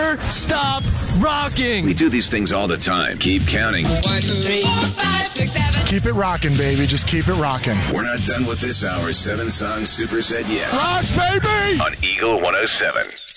Never stop rocking. We do these things all the time. Keep counting. 1, 2, 3, 4, 5, 6, 7. Keep it rocking, baby. Just keep it rocking. We're not done with this hour's 7-song superset yet. Rocks, baby! On Eagle 107.